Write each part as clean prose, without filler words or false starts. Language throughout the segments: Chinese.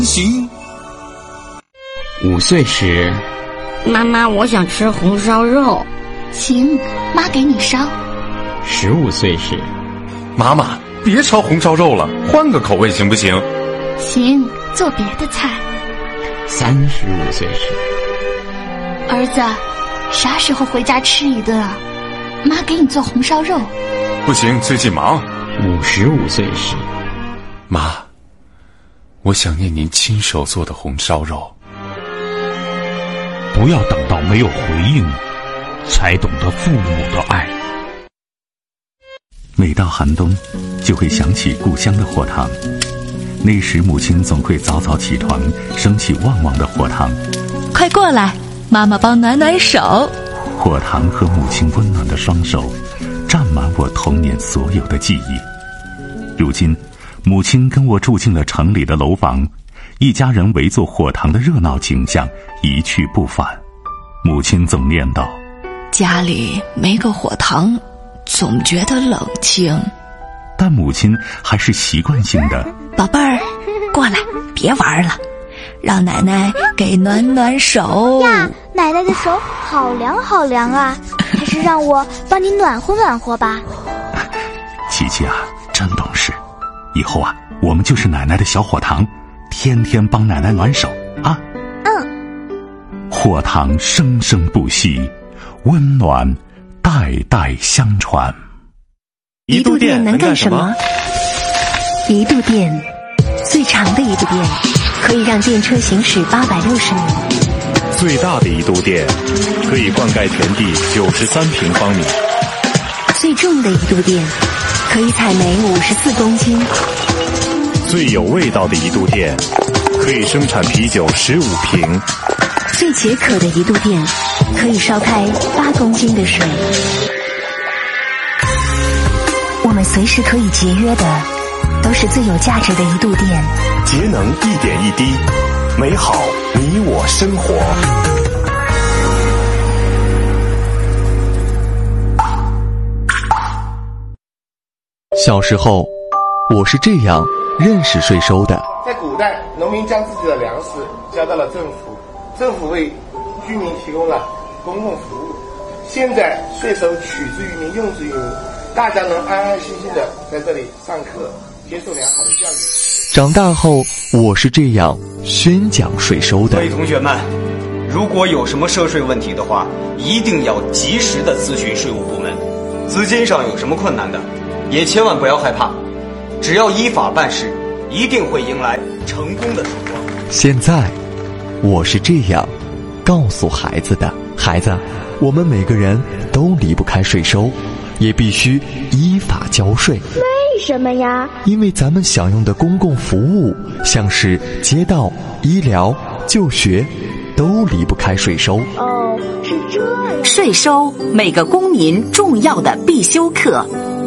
行。 5岁时， 妈妈，我想吃红烧肉。 行，妈给你烧。 15岁时， 妈妈，别炒红烧肉了，换个口味行不行？ 行，做别的菜。 35岁时， 儿子，啥时候回家吃一顿啊？妈给你做红烧肉。 不行，最近忙。 55岁时， 妈，我想念您亲手做的红烧肉。 不要等到没有回应，才懂得父母的爱。 每到寒冬，就会想起故乡的火塘。那时母亲总会早早起床，升起旺旺的火塘。 快过来，妈妈帮暖暖手。 火塘和母亲温暖的双手，占满我童年所有的记忆。如今，母亲跟我住进了城里的楼房，一家人围坐火塘的热闹景象一去不返。母亲总念叨： 家里没个火塘，总觉得冷清。 但母亲还是习惯性的： 宝贝儿，过来，别玩了，让奶奶给暖暖手呀。奶奶的手好凉好凉啊，还是让我帮你暖和暖和吧。 琪琪啊，真懂事，以后啊，我们就是奶奶的小火塘，天天帮奶奶暖手啊。火塘生生不息，温暖代代相传。 一度电能干什么？ 一度电，最长的一度电，可以让电车行驶860米。 最大的一度电，可以灌溉田地93平方米。 最重的一度电，可以采煤54公斤。 最有味道的一度电，可以生产啤酒15瓶。 最解渴的一度电，可以烧开8公斤的水。我们随时可以节约的，都是最有价值的一度电。 节能一点一滴，美好你我生活。 小时候，我是这样认识税收的。 在古代，农民将自己的粮食交到了政府，政府为居民提供了公共服务。现在税收取之于民，用之于民，大家能安安心心的在这里上课，接受良好的教育。 长大后，我是这样宣讲税收的。 各位同学们，如果有什么涉税问题的话，一定要及时的咨询税务部门。资金上有什么困难的，也千万不要害怕，只要依法办事，一定会迎来成功的曙光。 现在，我是这样告诉孩子的：孩子，我们每个人都离不开税收，也必须依法交税。 为什么呀？ 因为咱们享用的公共服务，像是街道、医疗、就学，都离不开税收。 哦，是这样。 税收，每个公民重要的必修课。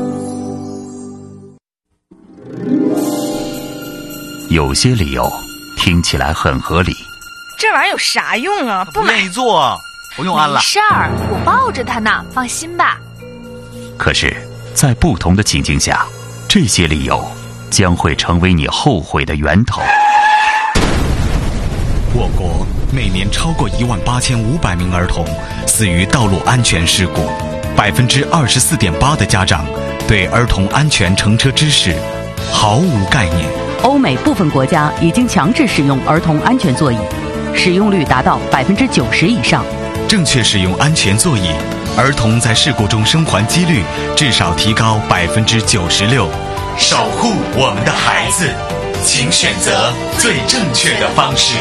有些理由听起来很合理。 这玩意儿有啥用啊？不买。 愿意做，不用安了。 没事儿，我抱着它呢，放心吧。 可是，在不同的情境下，这些理由将会成为你后悔的源头。 我国每年超过18500名儿童死于道路安全事故，24.8%的家长对儿童安全乘车知识毫无概念。 欧美部分国家已经强制使用儿童安全座椅，使用率达到90%以上。 正确使用安全座椅，儿童在事故中生还几率至少提高96%。守护我们的孩子，请选择最正确的方式。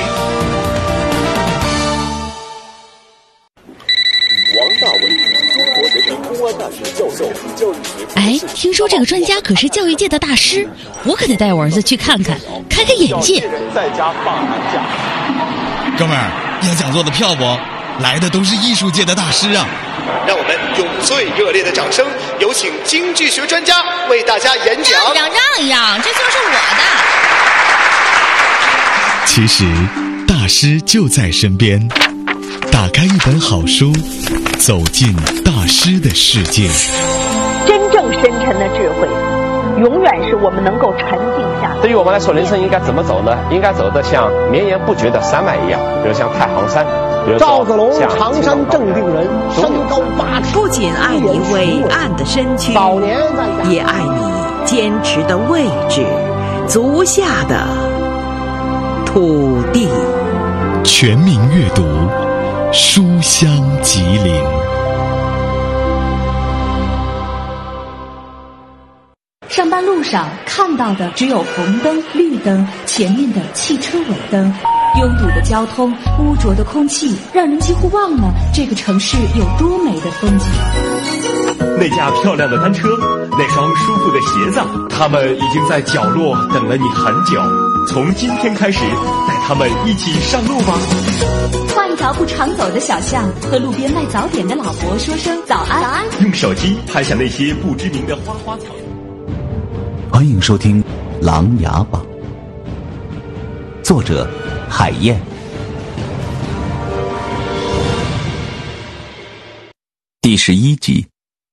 王大伟，中国人民公安大学教授，教育学。 哎，听说这个专家可是教育界的大师，我可得带我儿子去看看，开开眼界。 在家放寒假。 哥们儿，要讲座的票不？来的都是艺术界的大师啊！ 让我们用最热烈的掌声，有请经济学专家为大家演讲。 让一让，这就是我的。其实，大师就在身边。打开一本好书，走进大师的世界。 真正深沉的智慧，永远是我们能够沉静下来， 对于我们来说，人生应该怎么走呢？应该走得像绵延不绝的山脉一样，比如像太行山，比如赵子龙，常山正定人，身高8尺， 不仅爱你伟岸的身躯，也爱你坚持的位置，足下的土地。 全民阅读，书香吉林。 上班路上看到的只有红灯、绿灯，前面的汽车尾灯，拥堵的交通，污浊的空气，让人几乎忘了这个城市有多美的风景。 那架漂亮的单车，那双舒服的鞋子，他们已经在角落等了你很久。从今天开始，带他们一起上路吧。 画一条不常走的小巷，和路边卖早点的老伯说声早安。 用手机拍下那些不知名的花花草。 欢迎收听《琅琊榜》，作者海燕。第11集。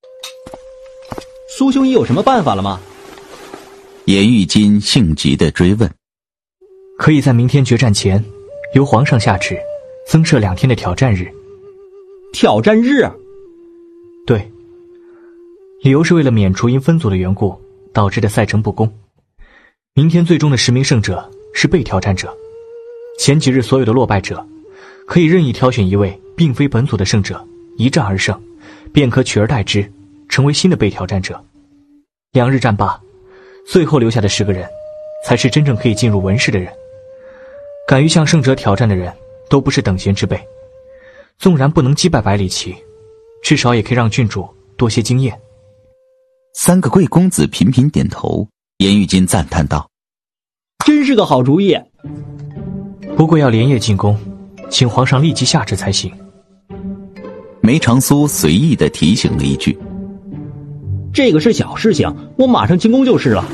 苏兄，你有什么办法了吗？ 严玉金性急地追问。 可以在明天决战前，由皇上下旨，增设2天的挑战日。 挑战日？ 对，理由是为了免除因分组的缘故导致的赛程不公。明天最终的10名胜者是被挑战者，前几日所有的落败者可以任意挑选一位并非本组的胜者，一战而胜，便可取而代之，成为新的被挑战者。2日战罢，最后留下的10个人才是真正可以进入文氏的人。敢于向胜者挑战的人都不是等闲之辈，纵然不能击败百里奇，至少也可以让郡主多些经验。 3个贵公子频频点头，严玉金赞叹道： 真是个好主意。 不过要连夜进攻，请皇上立即下旨才行。 梅长苏随意地提醒了一句： 这个是小事情，我马上进宫就是了。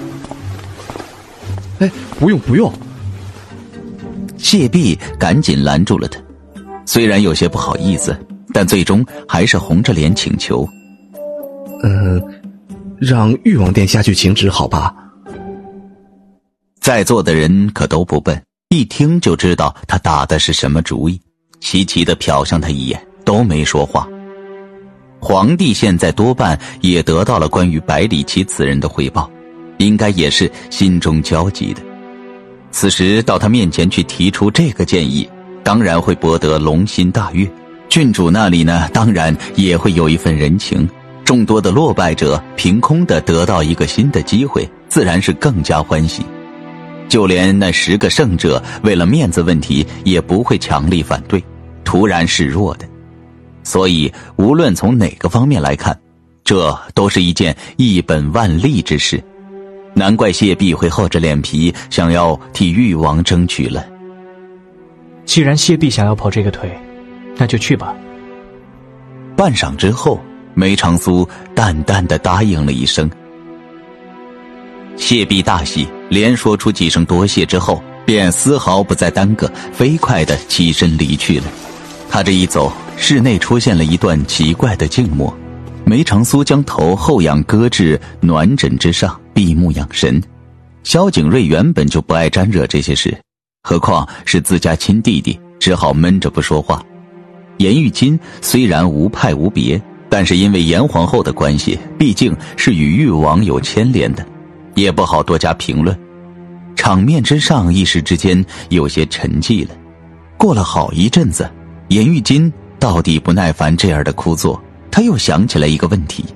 不用。谢弼赶紧拦住了他，虽然有些不好意思，但最终还是红着脸请求： 让玉王殿下去请旨好吧？ 在座的人可都不笨，一听就知道他打的是什么主意，齐齐地瞟向他一眼，都没说话。皇帝现在多半也得到了关于百里奇此人的汇报，应该也是心中焦急的。此时到他面前去提出这个建议，当然会博得龙心大悦。郡主那里呢，当然也会有一份人情。众多的落败者凭空地得到一个新的机会，自然是更加欢喜。就连那10个胜者，为了面子问题，也不会强力反对，突然示弱的。所以无论从哪个方面来看，这都是一件一本万利之事。难怪谢弼会厚着脸皮想要替誉王争取了。 既然谢弼想要跑这个腿，那就去吧。 半晌之后，梅长苏淡淡地答应了一声。谢弼大喜，连说出几声多谢之后，便丝毫不再耽搁，飞快地起身离去了。他这一走，室内出现了一段奇怪的静默。梅长苏将头后仰搁至暖枕之上，闭目养神。萧景睿原本就不爱沾惹这些事，何况是自家亲弟弟，只好闷着不说话。严玉金虽然无派无别，但是因为严皇后的关系，毕竟是与誉王有牵连的，也不好多加评论。场面之上一时之间有些沉寂了。过了好一阵子，严玉金到底不耐烦这样的枯坐，他又想起来一个问题。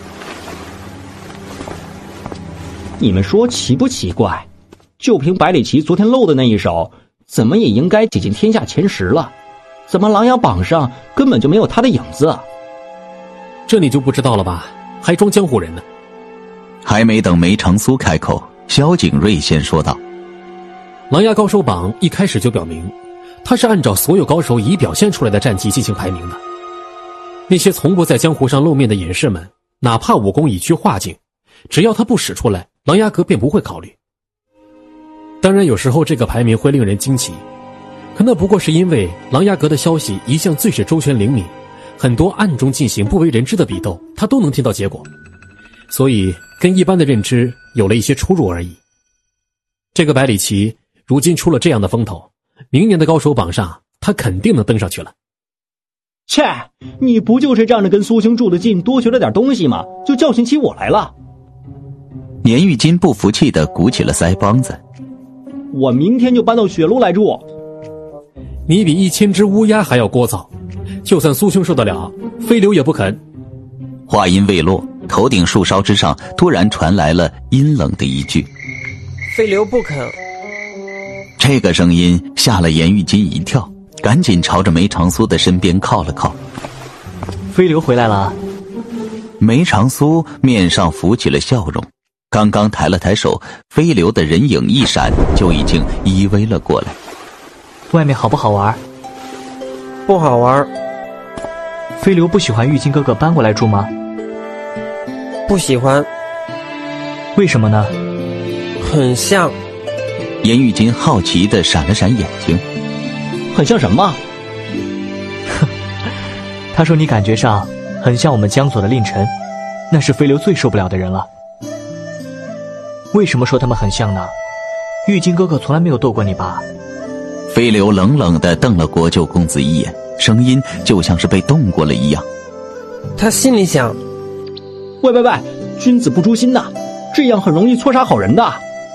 你们说奇不奇怪？就凭百里奇昨天露的那一手，怎么也应该挤进天下前10了，怎么琅琊榜上根本就没有他的影子？ 这你就不知道了吧？还装江湖人呢？ 还没等梅长苏开口，萧景睿先说道： 琅琊高手榜一开始就表明，他是按照所有高手已表现出来的战绩进行排名的。那些从不在江湖上露面的隐士们，哪怕武功已趋化境，只要他不使出来，琅琊阁便不会考虑。当然有时候这个排名会令人惊奇，可那不过是因为琅琊阁的消息一向最是周全灵敏，很多暗中进行不为人知的比斗，他都能听到结果，所以跟一般的认知有了一些出入而已。 这个百里奇如今出了这样的风头，明年的高手榜上他肯定能登上去了。 切，你不就是仗着跟苏兄住得近，多学了点东西吗？就教训起我来了。 年玉金不服气地鼓起了腮帮子。 我明天就搬到雪楼来住。 你比1000只乌鸦还要聒噪，就算苏兄受得了，飞流也不肯。 话音未落，头顶树梢之上突然传来了阴冷的一句： 飞流不肯。 这个声音吓了严玉金一跳，赶紧朝着梅长苏的身边靠了靠。 飞流回来了。 梅长苏面上浮起了笑容，刚刚抬了抬手，飞流的人影一闪，就已经依偎了过来。 外面好不好玩？ 不好玩。 飞流不喜欢玉金哥哥搬过来住吗？ 不喜欢。 为什么呢？ 很像。 严玉金好奇地闪了闪眼睛。 很像什么？ 他说你感觉上很像我们江左的令臣，那是飞流最受不了的人了。为什么说他们很像呢？玉金哥哥从来没有斗过你吧？ 飞流冷冷地瞪了国舅公子一眼，声音就像是被冻过了一样。 他心里想： 喂，君子不诛心呐，这样很容易错杀好人的。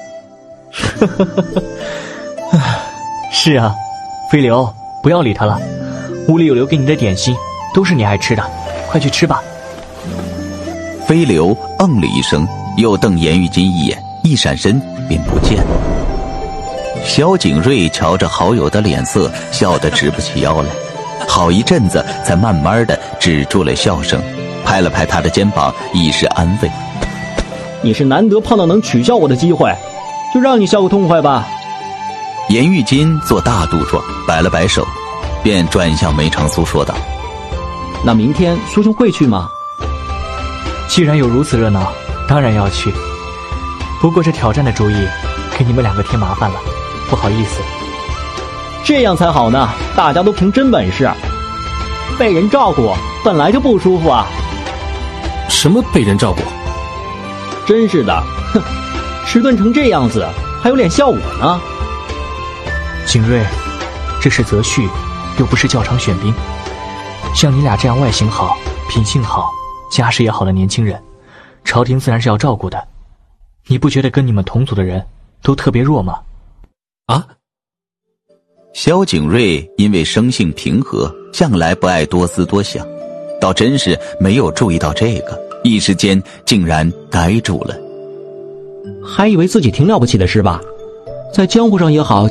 是啊，飞流，不要理他了。屋里有留给你的点心，都是你爱吃的，快去吃吧。 飞流嗯了一声，又瞪严玉金一眼，一闪身便不见了。萧景睿瞧着好友的脸色，笑得直不起腰来，好一阵子才慢慢的止住了笑声，拍了拍他的肩膀以示安慰。 你是难得碰到能取笑我的机会，就让你笑个痛快吧。 严玉金做大度状，摆了摆手，便转向梅长苏说道： 那明天苏兄会去吗？ 既然有如此热闹，当然要去。不过这挑战的主意给你们2个添麻烦了，不好意思。 这样才好呢，大家都凭真本事。被人照顾本来就不舒服啊。 什么被人照顾？ 真是的，哼，迟钝成这样子还有脸笑我呢？ 景睿，这是择婿，又不是教场选兵。像你俩这样外形好、品性好、家世也好的年轻人，朝廷自然是要照顾的。你不觉得跟你们同族的人都特别弱吗？ 啊？ 萧景睿因为生性平和，向来不爱多思多想，倒真是没有注意到这个，一时间竟然呆住了。 还以为自己挺了不起的是吧？在江湖上也好，